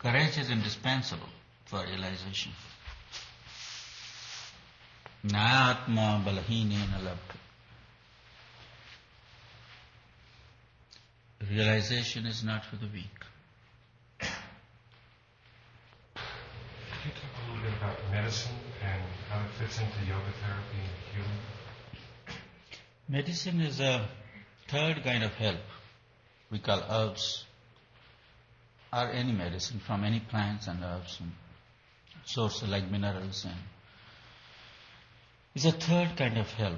Courage is indispensable for realization. Nayatma balahine labdha. Realization is not for the weak. Could you talk a little bit about medicine and how it fits into yoga therapy and healing? Medicine is a third kind of help we call herbs, or any medicine from any plants and herbs and sources like minerals, and it's a third kind of help.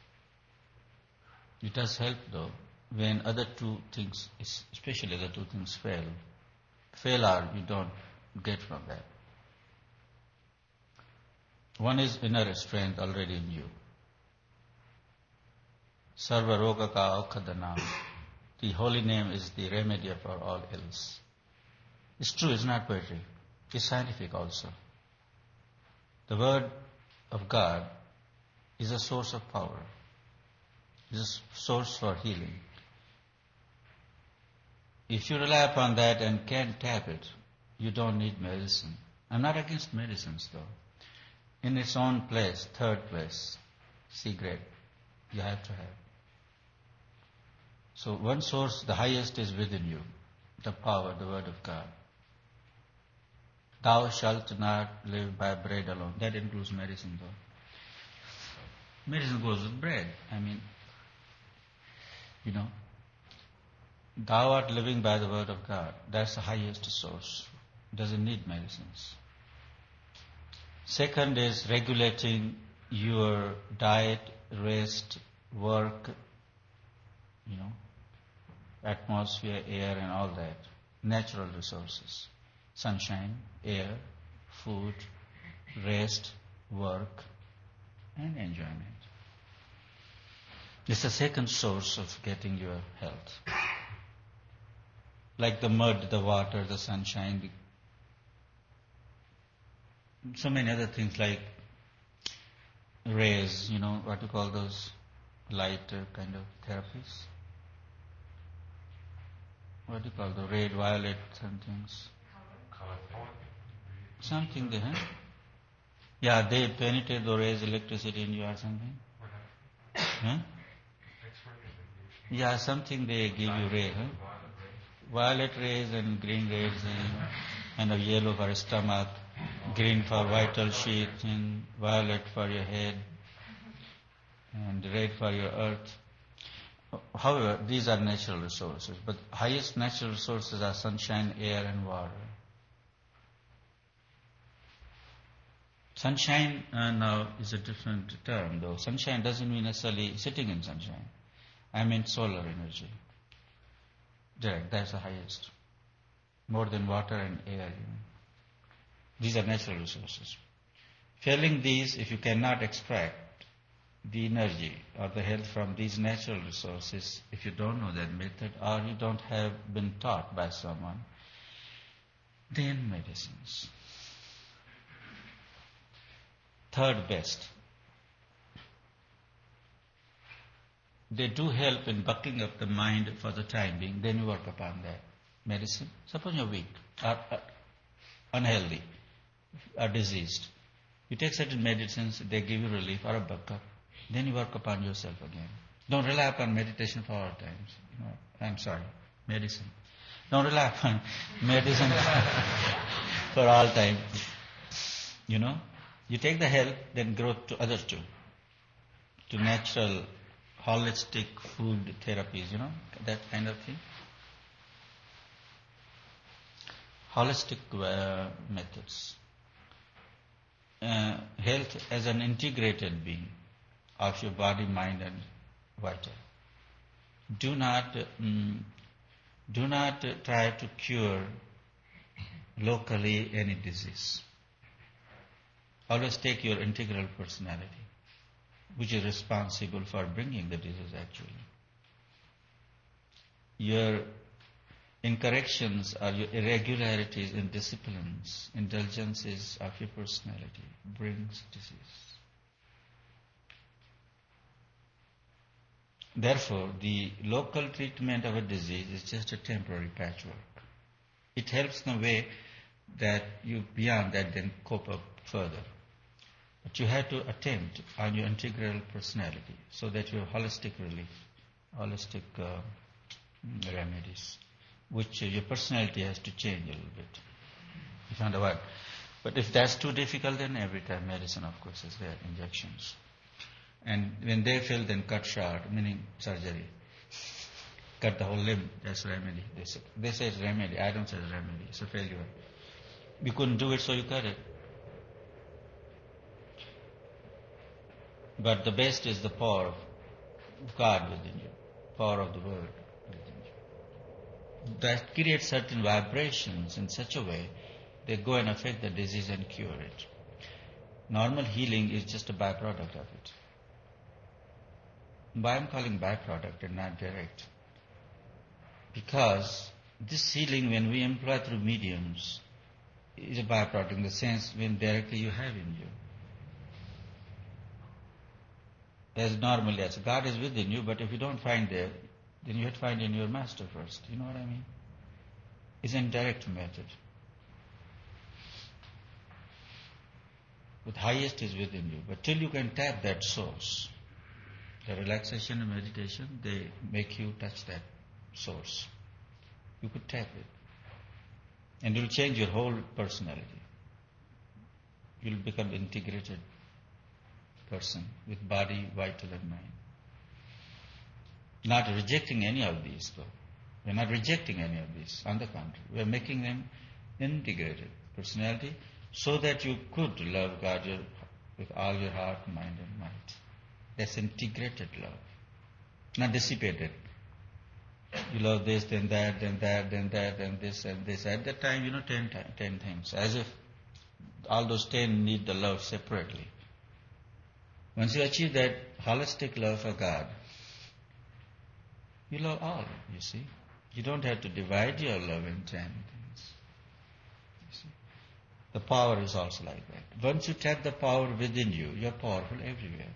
It does help though when other two things, especially the two things fail or you don't get from that. One is inner strength already in you. Sarva roga ka aukhadana. The holy name is the remedy for all ills. It's true, it's not poetry. It's scientific also. The word of God is a source of power. It's a source for healing. If you rely upon that and can't tap it, you don't need medicine. I'm not against medicines though. In its own place, third place, C grade, you have to have. So one source, the highest, is within you, the power, the word of God. Thou shalt not live by bread alone. That includes medicine though. Medicine goes with bread. Thou art living by the word of God. That's the highest source. Doesn't need medicines. Second is regulating your diet, rest, work, atmosphere, air and all that. Natural resources. Sunshine, air, food, rest, work and enjoyment. It's the second source of getting your health. Like the mud, the water, the sunshine, so many other things like rays, what you call those light kind of therapies. What do you call the red, violet, some things? Something they have. Yeah, they penetrate the rays, electricity in you or something. Huh? Yeah, something they give you ray. Huh? Violet rays and green rays and a yellow for stomach, green for vital sheath, and violet for your head, and red for your earth. However, these are natural resources, but highest natural resources are sunshine, air and water. Sunshine now is a different term though. Sunshine doesn't mean necessarily sitting in sunshine. I mean solar energy. Direct, that's the highest. More than water and air. These are natural resources. Failing these, if you cannot extract the energy or the health from these natural resources, if you don't know that method or you don't have been taught by someone, then medicines. Third best. They do help in buckling up the mind for the time being, then you work upon that. Medicine. Suppose you're weak or unhealthy or diseased. You take certain medicines, they give you relief or a buck-up. Then you work upon yourself again. Don't rely upon meditation for all times. Medicine. Don't rely upon medicine for all time. You take the health, then growth to others too. To natural, holistic food therapies, that kind of thing. Holistic methods. Health as an integrated being of your body, mind and vital. Do not try to cure locally any disease. Always take your integral personality, which is responsible for bringing the disease actually. Your incorrections or your irregularities in disciplines, indulgences of your personality brings disease. Therefore, the local treatment of a disease is just a temporary patchwork. It helps in a way that you beyond that then cope up further. But you have to attempt on your integral personality so that you have holistic relief, holistic remedies, which your personality has to change a little bit. You found a word. But if that's too difficult, then every time medicine, of course, is there, injections. And when they fail, then cut short, meaning surgery. Cut the whole limb, that's remedy. They say it's remedy, I don't say it's remedy, it's a failure. We couldn't do it, so you cut it. But the best is the power of God within you, power of the Word within you. That creates certain vibrations in such a way they go and affect the disease and cure it. Normal healing is just a byproduct of it. Why I'm calling byproduct and not direct? Because this healing, when we employ through mediums, is a byproduct in the sense when directly you have in you. As normally as God is within you, but if you don't find there, then you have to find in your master first. You know what I mean? It's an indirect method. But highest is within you. But till you can tap that source, the relaxation and meditation, they make you touch that source. You could tap it. And you'll change your whole personality. You'll become integrated person with body, vital and mind. Not rejecting any of these though. We're not rejecting any of these. On the contrary, we're making them integrated personality so that you could love God with all your heart, mind and might. That's integrated love. Not dissipated. You love this, then that, then that, then that, then this and this. At that time, 10 things. As if all those 10 need the love separately. Once you achieve that holistic love for God, you love all, you see. You don't have to divide your love in 10 things. You see. The power is also like that. Once you tap the power within you, you're powerful everywhere.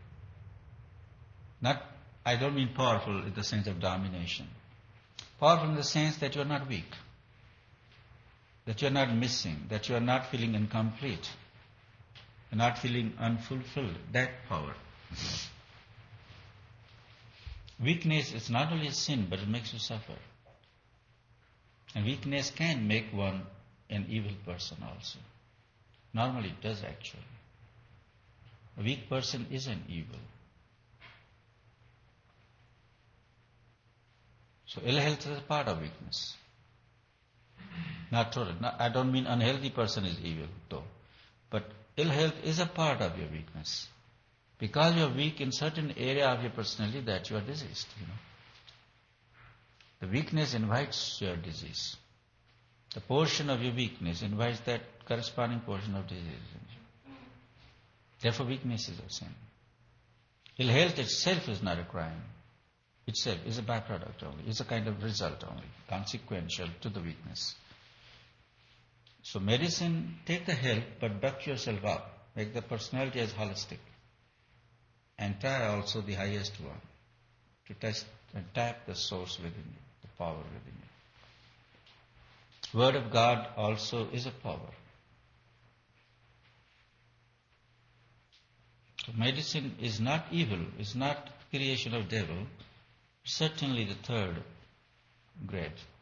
I don't mean powerful in the sense of domination. Powerful in the sense that you're not weak, that you're not missing, that you're not feeling incomplete, you're not feeling unfulfilled. That power. Weakness is not only a sin, but it makes you suffer. And weakness can make one an evil person also. Normally it does actually. A weak person is an evil. So ill health is a part of weakness. Not total. I don't mean unhealthy person is evil though. But ill health is a part of your weakness. Because you are weak in certain area of your personality that you are diseased. The weakness invites your disease. The portion of your weakness invites that corresponding portion of disease. Therefore weakness is a sin. Ill health itself is not a crime. Itself is a byproduct only. It's a kind of result only, consequential to the weakness. So medicine, take the help, but buck yourself up. Make the personality as holistic. And try also the highest one. To test and tap the source within you, the power within you. Word of God also is a power. So medicine is not evil, is not creation of devil. Certainly the third grade.